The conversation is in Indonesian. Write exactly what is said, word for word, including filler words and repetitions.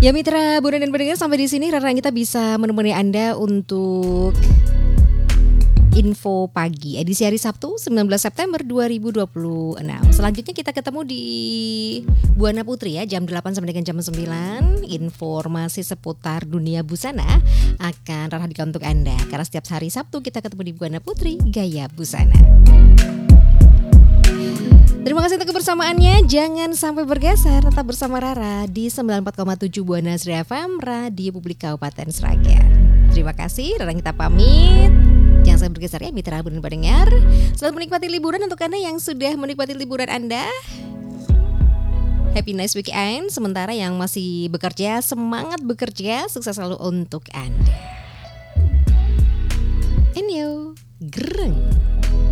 Ya mitra Buana dan pendengar, sampai di sini Rara kita bisa menemani Anda untuk info pagi edisi hari Sabtu sembilan belas September dua ribu dua puluh enam. Selanjutnya kita ketemu di Buana Putri ya, jam delapan sampai dengan jam sembilan. Informasi seputar dunia busana akan Rara hadirkan untuk Anda, karena setiap hari Sabtu kita ketemu di Buana Putri Gaya Busana. Terima kasih untuk kebersamaannya. Jangan sampai bergeser, tetap bersama Rara di sembilan puluh empat koma tujuh Buana Sri F M, Radio Publik Kabupaten Sragen. Terima kasih, Rara kita pamit. Jangan sampai bergeser ya mitra Buana pendengar. Selamat menikmati liburan untuk Anda yang sudah menikmati liburan Anda. Happy nice weekend. Sementara yang masih bekerja, semangat bekerja. Sukses selalu untuk Anda. Enyo, gereng.